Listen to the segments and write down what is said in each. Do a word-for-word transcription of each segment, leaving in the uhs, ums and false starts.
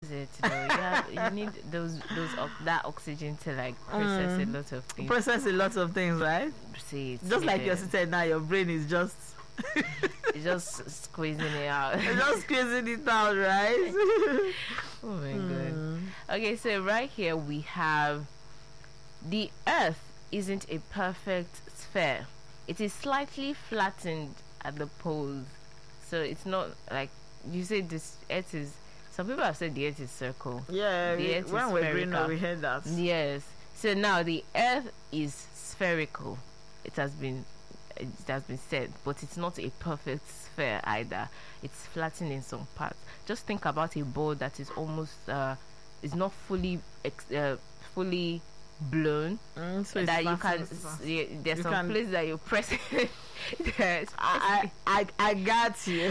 is it though? You, have, you need those those o- that oxygen to like process Mm. a lot of things. Process a lot of things, right? See, it's Just like you're needed. sitting now, your brain is just It's just squeezing it out. just squeezing it out, right? Oh my Mm. god. Okay, so right here we have the Earth isn't a perfect sphere. It is slightly flattened at the poles. So it's not like you say this Earth is, some people have said the Earth is circle. Yeah, The we, Earth when is we're growing up, spherical. we heard that. Yes. So now the Earth is spherical. It has been it has been said, but it's not a perfect sphere either. It's flattened in some parts. Just think about a ball that is almost uh is not fully ex- uh, fully blown. Mm, so it's That you flattened, can it's s- flat. yeah, there's You some can- place that you press it. There's I, I, I, I got you.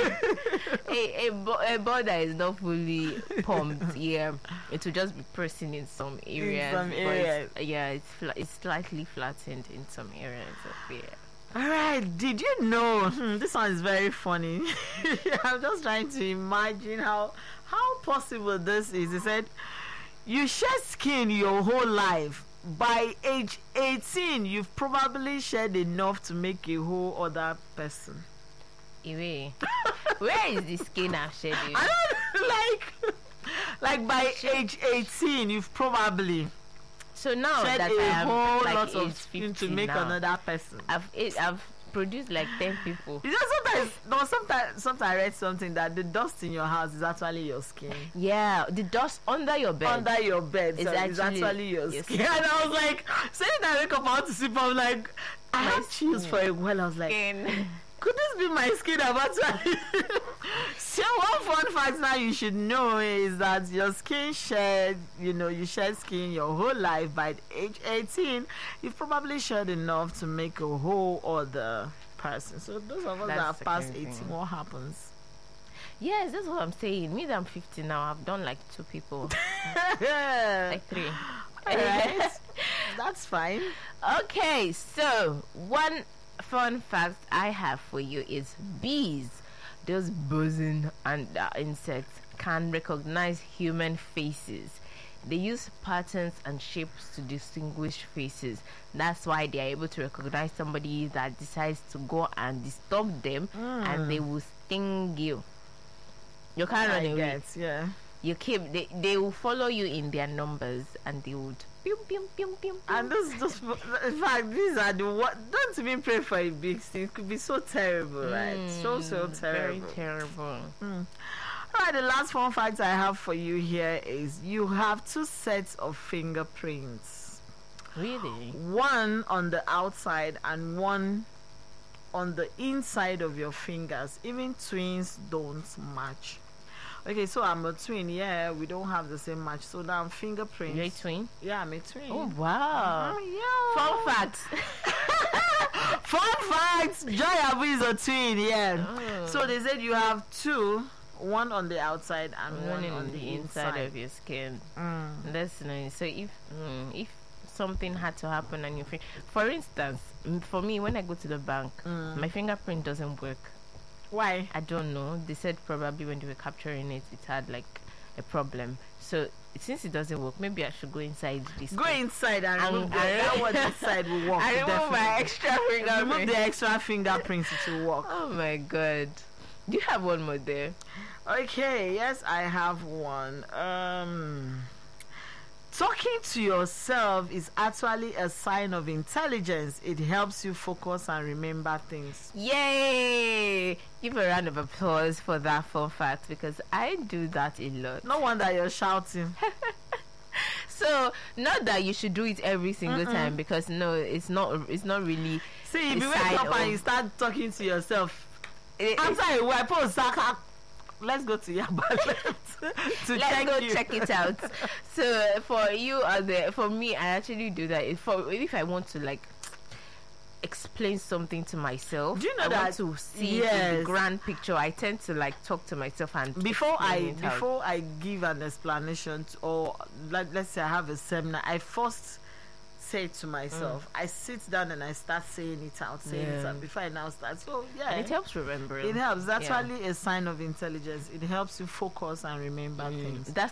a, a, bo- a ball that is not fully pumped, yeah, it will just be pressing in some areas. some but areas. it's- yeah, it's fla- it's slightly flattened in some areas of yeah. All right, did you know? Hmm, this one is very funny. I'm just trying to imagine how how possible this is. He said, "You shed skin your whole life. By age eighteen, you've probably shed enough to make a whole other person." Iwe, where is the skin I've shed you? I don't like, like by age eighteen, you've probably So now shed that a I am whole like lot age of skin to fifty make now, another person. I've it, I've produced like ten people. You know, sometimes, no, sometimes, sometimes I read something that the dust in your house is actually your skin. Yeah, the dust under your bed. Under your bed, It's so it's actually actually your your skin. skin. And I was like, saying that I wake up, I want to sleep. I'm like, I My had chills for a while. I was like, Skin. could this be my skin? I'm actually. So one fun fact now you should know is that your skin shed, you know, you shed skin your whole life. By age eighteen, you've probably shed enough to make a whole other person. So those of us that That's have the passed crazy eighteen, thing. what happens? Yes, that's what I'm saying. Me, that I'm fifty now. I've done like two people, like three. Alright. That's fine. Okay, so one fun fact I have for you is bees, those buzzing and uh, insects, can recognize human faces. They use patterns and shapes to distinguish faces. That's why they are able to recognize somebody that decides to go and disturb them, and they will sting you. You can't run I away. get, yeah. You keep they, they will follow you in their numbers, and they would pew, pew, pew, pew, pew. And this just, in fact, these are the what. Don't even pray for a big thing. It could be so terrible, right? So so Mm, terrible. Very terrible. Mm. All right, the last fun fact I have for you here is you have two sets of fingerprints. Really? One on the outside and one on the inside of your fingers. Even twins don't match. Okay, so I'm a twin. Yeah, we don't have the same match. So now I'm fingerprints. You're a twin? Yeah, I'm a twin. Oh wow. Oh, yeah. Fun fact. Fun fact: Joy Abu is a twin. Yeah. Oh. So they said you have two, one on the outside and One one in on the, the inside, inside. of your skin. Mm. That's nice. So if mm, if something had to happen on your finger, for instance, mm, for me when I go to the bank, Mm. my fingerprint doesn't work. Why? I don't know. They said probably when they were capturing it, it had like a problem. So since it doesn't work, maybe I should go inside this. Go inside and And- remove the, and- that one inside will work. I remove my definitely. extra Remove fingerprint. the extra fingerprints, it will work. Oh my god. Do you have one more there? Okay, yes, I have one. Um, talking to yourself is actually a sign of intelligence. It helps you focus and remember things. Yay! Give a round of applause for that fun fact, because I do that a lot. No wonder you're shouting. So not that you should do it every single Mm-mm. time, because no, it's not. It's not really. See, if a you wake sign up and of- you start talking to yourself, it- after a while, people start, "Ah, let's go to Yaba to Let's check go you." check it out. So for you out there, for me, I actually do that. If for if I want to like explain something to myself, Do you know I that- want to see Yes. the grand picture, I tend to like talk to myself and Before I explain it out. before I give an explanation to, or let, let's say I have a seminar, I first say it to myself. I sit down and I start saying it out, saying it Yeah. out before I now start. So yeah, and it helps remembering. It helps. That's Yeah. actually a sign of intelligence. It helps you focus and remember Mm, things. that's